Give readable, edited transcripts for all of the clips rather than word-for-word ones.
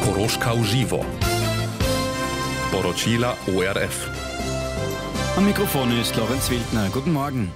Koroška v živo. Poročila ORF. Am Mikrofon ist Lorenz Wildner. Guten Morgen.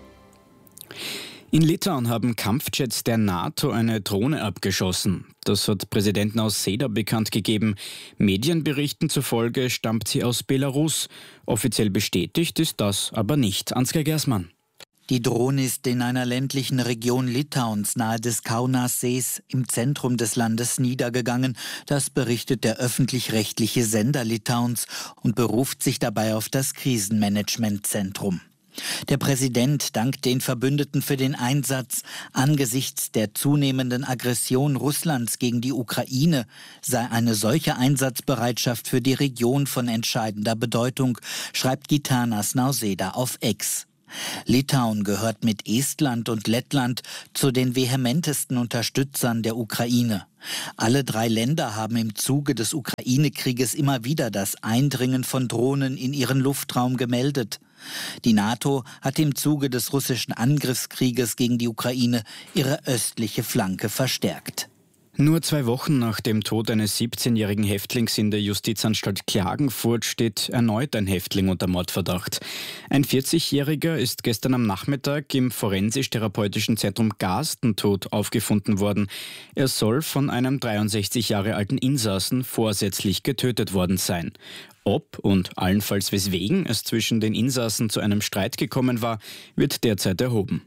In Litauen haben Kampfjets der NATO eine Drohne abgeschossen. Das hat Präsident Nausėda bekannt gegeben. Medienberichten zufolge stammt sie aus Belarus. Offiziell bestätigt ist das aber nicht. Ansgar Gersmann. Die Drohne ist in einer ländlichen Region Litauens nahe des Kaunassees im Zentrum des Landes niedergegangen. Das berichtet der öffentlich-rechtliche Sender Litauens und beruft sich dabei auf das Krisenmanagementzentrum. Der Präsident dankt den Verbündeten für den Einsatz. Angesichts der zunehmenden Aggression Russlands gegen die Ukraine sei eine solche Einsatzbereitschaft für die Region von entscheidender Bedeutung, schreibt Gitanas Nausėda auf X. Litauen gehört mit Estland und Lettland zu den vehementesten Unterstützern der Ukraine. Alle drei Länder haben im Zuge des Ukraine-Krieges immer wieder das Eindringen von Drohnen in ihren Luftraum gemeldet. Die NATO hat im Zuge des russischen Angriffskrieges gegen die Ukraine ihre östliche Flanke verstärkt. Nur 2 Wochen nach dem Tod eines 17-jährigen Häftlings in der Justizanstalt Klagenfurt steht erneut ein Häftling unter Mordverdacht. Ein 40-Jähriger ist gestern am Nachmittag im Forensisch-Therapeutischen Zentrum Garsten tot aufgefunden worden. Er soll von einem 63 Jahre alten Insassen vorsätzlich getötet worden sein. Ob und allenfalls weswegen es zwischen den Insassen zu einem Streit gekommen war, wird derzeit erhoben.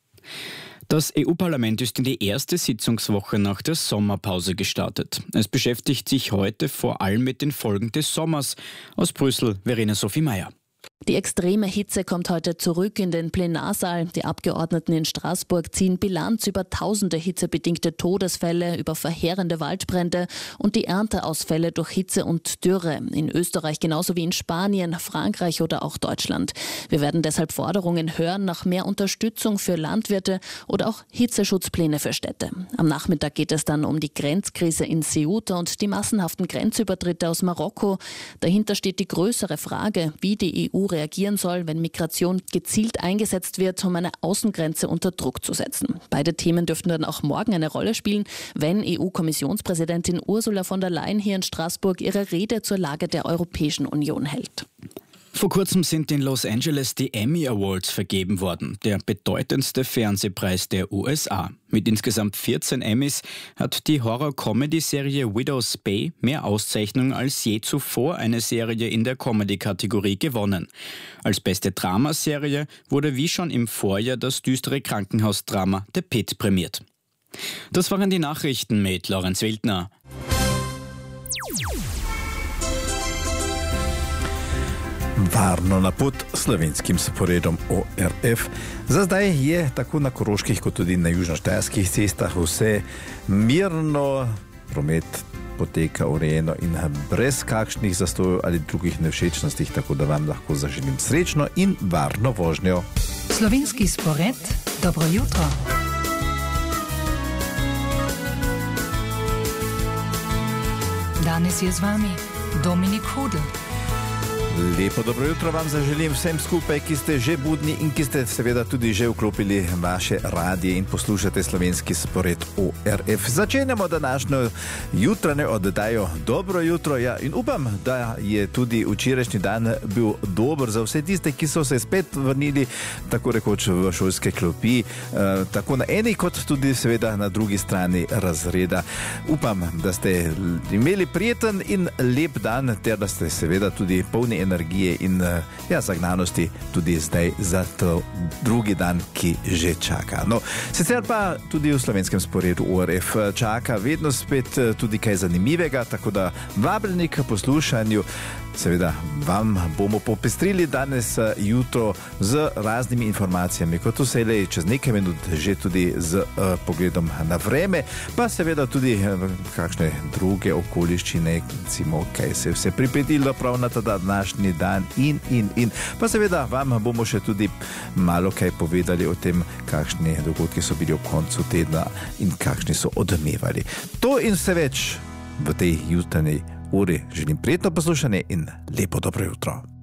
Das EU-Parlament ist in die erste Sitzungswoche nach der Sommerpause gestartet. Es beschäftigt sich heute vor allem mit den Folgen des Sommers. Aus Brüssel, Verena Sophie Meyer. Die extreme Hitze kommt heute zurück in den Plenarsaal. Die Abgeordneten in Straßburg ziehen Bilanz über tausende hitzebedingte Todesfälle, über verheerende Waldbrände und die Ernteausfälle durch Hitze und Dürre. In Österreich genauso wie in Spanien, Frankreich oder auch Deutschland. Wir werden deshalb Forderungen hören nach mehr Unterstützung für Landwirte oder auch Hitzeschutzpläne für Städte. Am Nachmittag geht es dann um die Grenzkrise in Ceuta und die massenhaften Grenzübertritte aus Marokko. Dahinter steht die größere Frage, wie die EU reagieren soll, wenn Migration gezielt eingesetzt wird, um eine Außengrenze unter Druck zu setzen. Beide Themen dürften dann auch morgen eine Rolle spielen, wenn EU-Kommissionspräsidentin Ursula von der Leyen hier in Straßburg ihre Rede zur Lage der Europäischen Union hält. Vor kurzem sind in Los Angeles die Emmy Awards vergeben worden, der bedeutendste Fernsehpreis der USA. Mit insgesamt 14 Emmys hat die Horror-Comedy-Serie Widow's Bay mehr Auszeichnungen als je zuvor eine Serie in der Comedy-Kategorie gewonnen. Als beste Dramaserie wurde wie schon im Vorjahr das düstere Krankenhausdrama The Pit prämiert. Das waren die Nachrichten mit Lorenz Wildner. Varno na pot slovenskim sporedom ORF. Za zdaj je tako na koroških kot tudi na južnoštajerskih cestah vse mirno, promet poteka urejeno in brez kakšnih zastojev ali drugih nevšečnosti, tako da vam lahko zaželim srečno in varno vožnjo. Slovenski spored, dobro jutro. Danes je z vami Dominik Hudl. Lepo dobro jutro vam zaželim vsem skupaj, ki ste že budni in ki ste seveda tudi že vklopili vaše radije in poslušate slovenski spored ORF. Začenjamo današnjo jutranjo oddajo Dobro jutro. Ja, in upam, da je tudi včerajšnji dan bil dober za vse tiste, ki so se spet vrnili tako rekoč v šolske klopi, tako na eni kot tudi seveda na drugi strani razreda. Upam, da ste imeli prijeten in lep dan ter da ste seveda tudi polni energije in zagnanosti tudi zdaj za to drugi dan, ki že čaka. No, sicer pa tudi v slovenskem sporedu ORF čaka vedno spet tudi kaj zanimivega, tako da vabljeni k poslušanju. Seveda vam bomo popestrili danes jutro z raznimi informacijami, kot vselej čez nekaj minut že tudi z pogledom na vreme, pa seveda tudi kakšne druge okoliščine, recimo kaj se vse pripetilo prav na ta današnji dan in. Pa seveda vam bomo še tudi malo kaj povedali o tem, kakšni dogodki so bili ob koncu tedna in kakšni so odmevali. To in vse več v tej jutranji uri. Želim prijetno poslušanje in lepo dobro jutro.